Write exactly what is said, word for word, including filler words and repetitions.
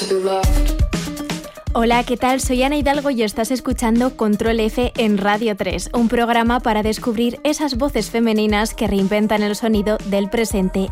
to be loved. Hola, ¿qué tal? Soy Ana Hidalgo y estás escuchando Control F en Radio tres, un programa para descubrir esas voces femeninas que reinventan el sonido del presente